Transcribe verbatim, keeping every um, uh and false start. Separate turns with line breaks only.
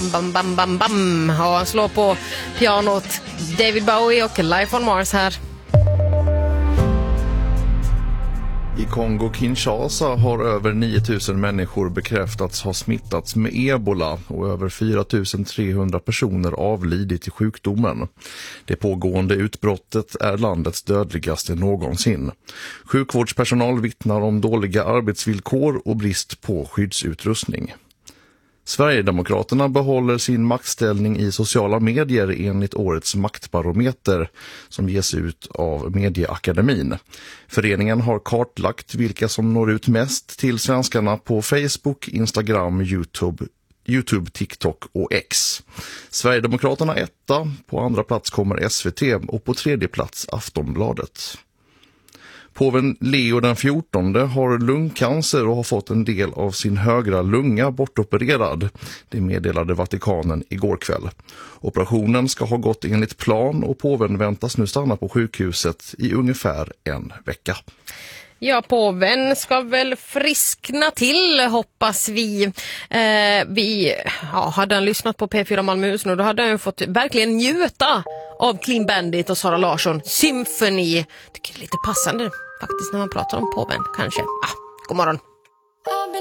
Bam, bam, bam, bam. Ja, slå på pianot. David Bowie och Life on Mars här.
I Kongo-Kinshasa har över nio tusen människor bekräftats ha smittats med ebola och över fyra tusen trehundra personer avlidit i sjukdomen. Det pågående utbrottet är landets dödligaste någonsin. Sjukvårdspersonal vittnar om dåliga arbetsvillkor och brist på skyddsutrustning. Sverigedemokraterna behåller sin maktställning i sociala medier enligt årets maktbarometer som ges ut av Medieakademin. Föreningen har kartlagt vilka som når ut mest till svenskarna på Facebook, Instagram, YouTube, YouTube, TikTok och X. Sverigedemokraterna etta, på andra plats kommer S V T och på tredje plats Aftonbladet. Påven Leo den fjortonde har lungcancer och har fått en del av sin högra lunga bortopererad. Det meddelade Vatikanen igår kväll. Operationen ska ha gått enligt plan och påven väntas nu stanna på sjukhuset i ungefär en vecka.
Ja, påven ska väl friskna till, hoppas vi. Eh, vi ja, hade han lyssnat på P fyra Malmöhus nu, då hade han fått verkligen njuta av Clean Bandit och Sara Larsson Symphony. Tycker det är lite passande faktiskt när man pratar om påven, kanske. Ah, god morgon.